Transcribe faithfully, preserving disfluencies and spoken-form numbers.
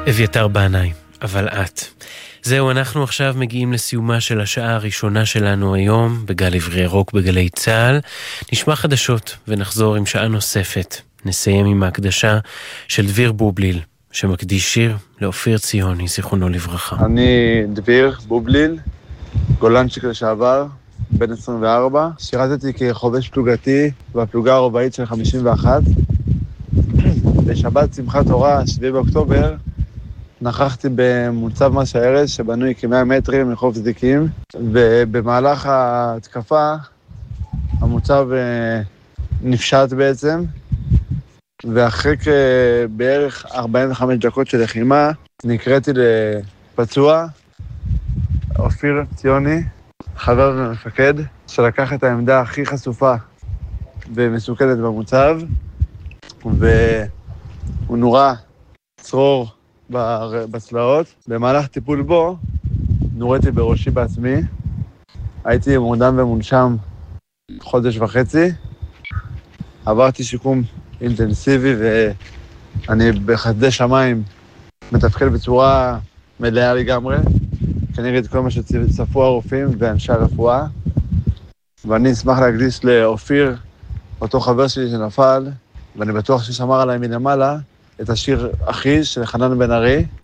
אביתר בעיניים, אבל את. זהו, אנחנו עכשיו מגיעים לסיומה של השעה הראשונה שלנו היום, בגל עברי ירוק בגלי צהל. נשמע חדשות ונחזור עם שעה נוספת. נסיים עם ההקדשה של דביר בובליל, שמקדיש שיר לאופיר ציוני, זיכרונו לברכה. אני דביר בובליל, גולנצ'יק לשעבר, בן עשרים וארבע. שירתתי כחובש פלוגתי בפלוגה הרובעית של חמישים ואחת. בשבת שמחת תורה, שבעה באוקטובר, נכחתי במוצב מס הארז שבנוי כ-מאה מטרים מחוף זדיקים, ובמהלך ההתקפה המוצב נפשט בעצם, ואחרי בערך ארבעים וחמש דקות של לחימה נקראתי לפצוע, אופיר ציוני, חבר ומפקד, שלקח את העמדה הכי חשופה ומסוכנת במוצב, והוא נורה צרור בצלעות. במהלך טיפול בו נוריתי בראשי בעצמי. הייתי מורדם ומונשם חודש וחצי. עברתי שיקום אינטנסיבי ואני בחסדי שמיים מתפקד בצורה מלאה לגמרי, כנגד כל מה שצפו הרופאים ואנשי הרפואה. ואני אשמח להקדיש לאופיר, אותו חבר שלי שנפל, ואני בטוח ששמר עליי מלמעלה, את השיר אחי של חנן בן ארי,